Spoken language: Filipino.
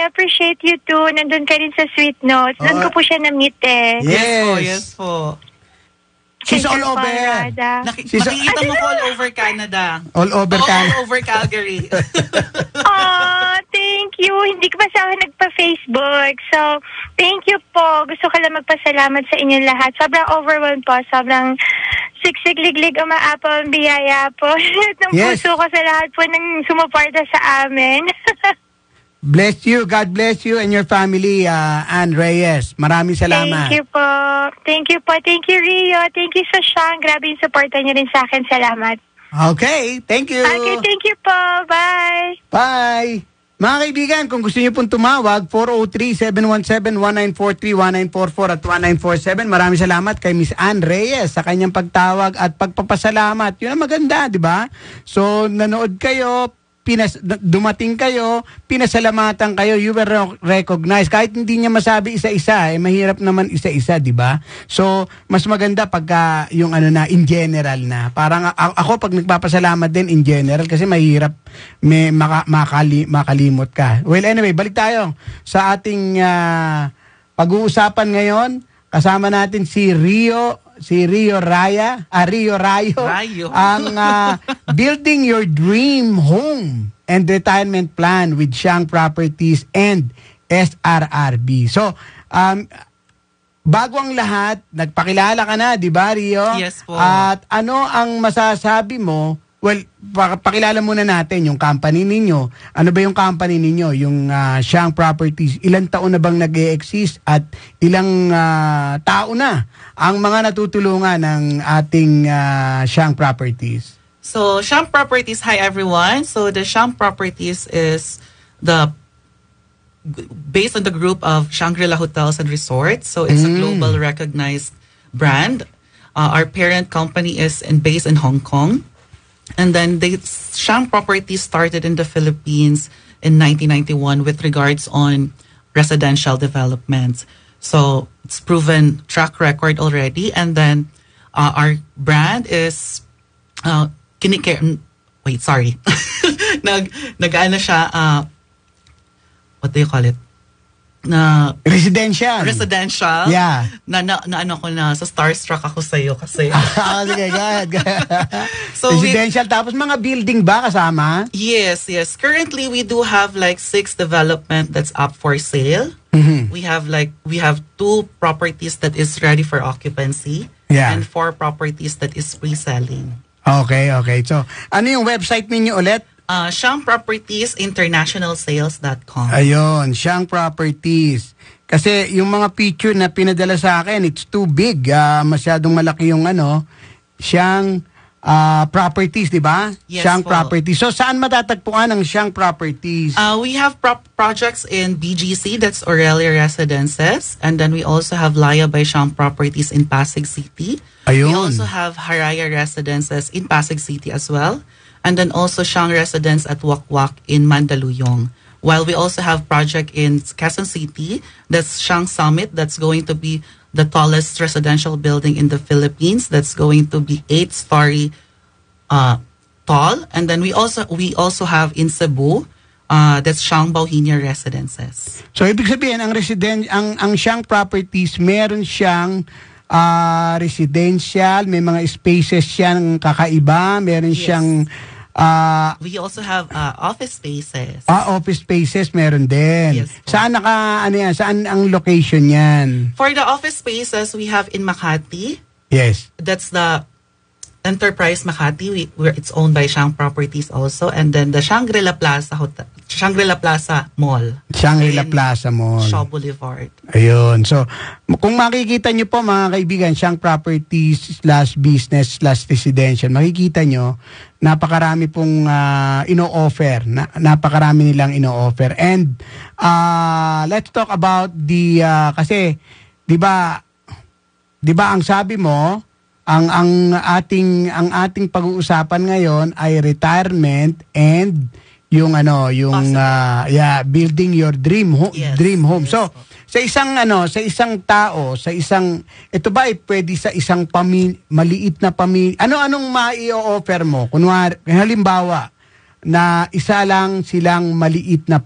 appreciate you too. Nandun ka rin sa Sweet Notes. Doon ko po siya na-meet eh. Yes po. She's all over. Makikita mo ko all over Canada. All over Canada. All over Calgary. Thank you. Hindi ko pa sa akin nagpa-Facebook. So, thank you po. Gusto ko lang magpasalamat sa inyo lahat. Sobrang overwhelmed po. Sobrang siksik-liglig umaapaw ang biyaya po. Ng puso ko sa lahat po ng sumuporta sa amin. Bless you. God bless you and your family, Ann Reyes. Maraming salamat. Thank you po. Thank you po. Thank you, Rio. Thank you sa Sean. Grabe yung supporta niyo rin sa akin. Salamat. Okay. Thank you. Okay, thank you po. Bye. Bye. Mga kaibigan, kung gusto niyo pong tumawag, 403-717-1943, 1944 at 1947. Maraming salamat kay Miss Ann Reyes sa kanyang pagtawag at pagpapasalamat. Yun ang maganda, di ba? So, nanood kayo, dumating kayo, pinasalamatan kayo, you were recognized. Kahit hindi niya masabi isa-isa, mahirap naman isa-isa, di ba? So, mas maganda pagka yung in general na. Parang ako pag nagpapasalamat din in general kasi mahirap makalimot ka. Well, anyway, balik tayo sa ating pag-uusapan ngayon. Kasama natin si Rio Rayo, ang Building Your Dream Home and Retirement Plan with Shang Properties and SRRB. So, bago ang lahat, nagpakilala ka na, di ba, Rio? Yes po. At ano ang masasabi mo? Well, pakilala muna natin yung company ninyo. Ano ba yung company ninyo? Yung Shang Properties. Ilang taon na bang nag-e-exist at ilang tao na ang mga natutulungan ng ating Shang Properties? So, Shang Properties, hi everyone. So, the Shang Properties is based on the group of Shangri-La Hotels and Resorts. So, it's a global recognized brand. Our parent company is based in Hong Kong. And then Shang Properties started in the Philippines in 1991 with regards on residential developments. So it's proven track record already. And then our brand is wait, sorry. Nag-ano siya, what do you call it? Residential. Yeah. Na ano ko na, sa starstruck ako sa iyo kasi. Sige, go ahead. So residential, tapos mga building ba kasama? Yes. Currently, we do have like 6 development that's up for sale. Mm-hmm. We have 2 properties that is ready for occupancy. Yeah. And 4 properties that is pre-selling. Okay. So, ano yung website ninyo ulit? Shang Properties Internationalsales.com. Ayun, Shang Properties. Kasi yung mga picture na pinadala sa akin, it's too big. Masyadong malaki yung Shang Properties, di ba? Yes, Shang po. Properties. So, saan matatagpuan ang Shang Properties? We have projects in BGC, that's Aurelia Residences. And then we also have Laya by Shang Properties in Pasig City. Ayun. We also have Haraya Residences in Pasig City as well. And then also Shang Residence at Wakwak in Mandaluyong. While we also have project in Quezon City, that's Shang Summit, that's going to be the tallest residential building in the Philippines. That's going to be 8-story tall. And then we also have in Cebu, that's Shang Bauhinia Residences. So ibig sabihin ang Shang Properties meron siyang residential, may mga spaces siyang kakaiba, meron siyang we also have office spaces. Office spaces meron din. Yes, saan saan ang location niyan? For the office spaces, we have in Makati. Yes. That's the Enterprise Makati, where it's owned by Shang Properties also, and then the Shangri-La Plaza Mall. Shangri-La Plaza Mall. Shaw Boulevard. Ayun. So, kung makikita nyo po mga kaibigan, Shang Properties /business/residential, makikita nyo, napakarami pong ino-offer. Napakarami nilang ino-offer. And let's talk about the, kasi, di ba ang sabi mo, ang ating pag-uusapan ngayon ay retirement and yung building your dream home. So sa isang tao, ito ba ay pwede sa isang maliit na pamilya? Anong mai-offer mo? Kunwari, halimbawa na isa lang silang maliit na